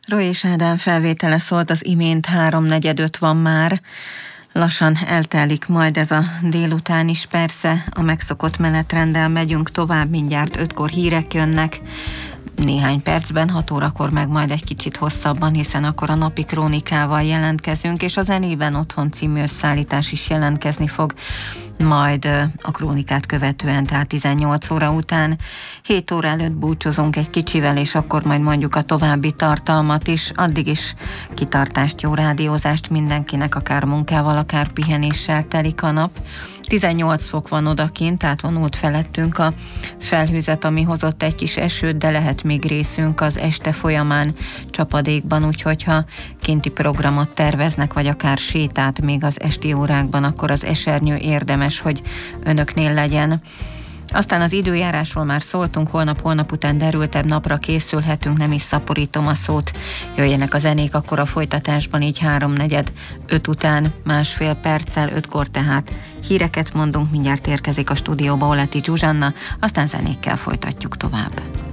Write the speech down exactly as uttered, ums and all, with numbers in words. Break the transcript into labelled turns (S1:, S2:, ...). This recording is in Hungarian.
S1: Roy és Ádám felvétele szólt az imént, háromnegyed öt van már. Lassan eltelik majd ez a délután is, persze a megszokott menetrenddel megyünk tovább, mindjárt ötkor hírek jönnek, néhány percben, hat órakor meg majd egy kicsit hosszabban, hiszen akkor a napi krónikával jelentkezünk, és a Zenében Otthon című összeállítás is jelentkezni fog majd a krónikát követően, tehát tizennyolc óra után. hét óra előtt búcsúzunk egy kicsivel, és akkor majd mondjuk a további tartalmat is. Addig is kitartást, jó rádiózást mindenkinek, akár munkával, akár pihenéssel telik a nap. tizennyolc fok van odakint, tehát vonult felettünk a felhőzet, ami hozott egy kis esőt, de lehet még részünk az este folyamán csapadékban, úgyhogy ha kinti programot terveznek, vagy akár sétát még az esti órákban, akkor az esernyő érdemes, hogy önöknél legyen. Aztán az időjárásról már szóltunk, holnap-holnap után derültebb napra készülhetünk, nem is szaporítom a szót. Jöjjenek a zenék akkor a folytatásban, így háromnegyed öt után, másfél perccel, ötkor tehát híreket mondunk, mindjárt érkezik a stúdióba Oleti Zsuzsanna, aztán zenékkel folytatjuk tovább.